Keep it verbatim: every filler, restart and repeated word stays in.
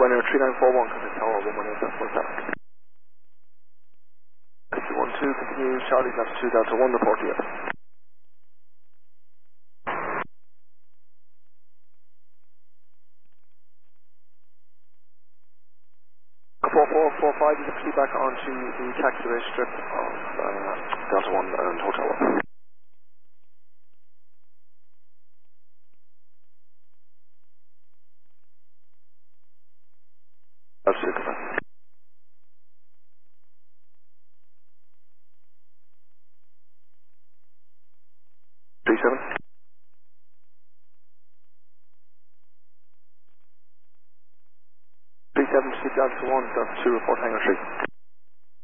Ryanair three nine four one, contact tower one one eight seven seven. S two one two, continue, Charlie, latitude Delta one, report to you. four four four five, you can proceed back onto the taxiway strip of uh, Delta one and Hotel one. Absolutely. three seven. three seven, proceed Delta one, Delta two, report hangar three.